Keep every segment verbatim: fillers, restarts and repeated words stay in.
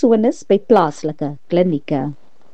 sones by plaaslike klinieke.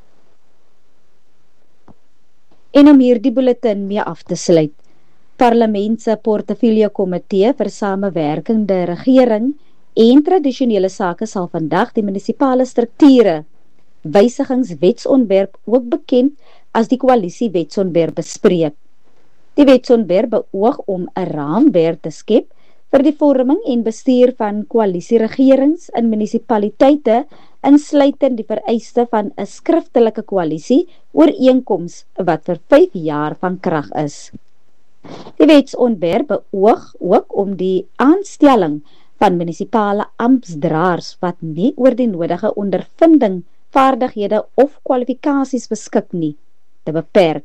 En om hierdie bulletin mee af te sluit, Parlement se portefeulje komitee vir samewerkende regering en tradisionele sake sal vandag die munisipale strukture wysigingswetsontwerp, ook bekend as die koalisie wetsontwerp, bespreek. Die wetsontwerp beoog om 'n raamwerk te skep vir die vorming en bestuur van koalisieregerings in munisipaliteite, insluitend die vereiste van 'n skriftelike koalisie ooreenkoms wat vir vyf jaar van krag is. Die wetsontwerp beoog ook om die aanstelling van munisipale amptsdraers wat nie oor die nodige ondervinding, vaardighede of kwalifikasies beskik nie, te beperk.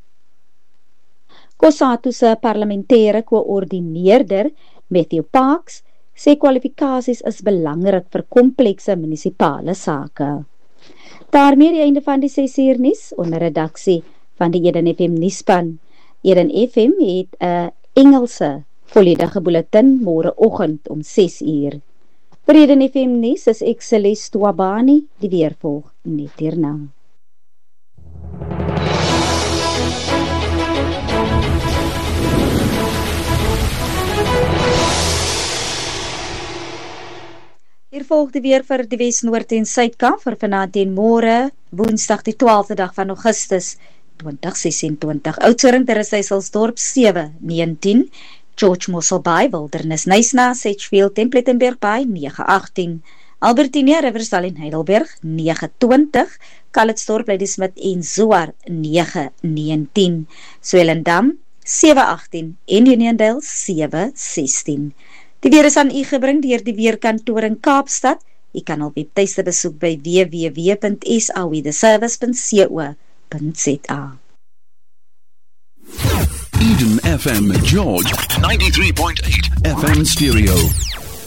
COSATU se parlementêre koördineerder, Matthew Parks, sê kwalifikasies is belangrik vir komplekse munisipale sake. Daarmee die einde van die ses uur nuus onder redaksie van die Eden F M nuusspan. Eden F M het 'n Engelse volledige bulletin môreoggend om ses uur. Vir Eden F M nuus is ek Celeste Twabani, die weer volg net hierna. Hier volg die weer vir die Wes, Noord en Suidkap vir vanaand en môre, Woensdag die twaalfde dag van Augustus twintig sesentwintig. Oudtshoorn, Terreseiselsdorp sewe negentien, George Mossel Bay, Wildernis Nysna, Sedgefield, Templetonberg Bay nege agtien, Albertinia, Riversdal en Heidelberg nege twintig, Calitzdorp, Ladysmith en Zoar nege negentien, Swellendam sewe agtien en Uniondale sewe sestien. Die weer is aan u gebring deur die weerkantoor in Kaapstad. U kan op webtuiste besoek by w w w punt s a w the service punt co punt z a. Eden F M George ninety-three point eight F M stereo.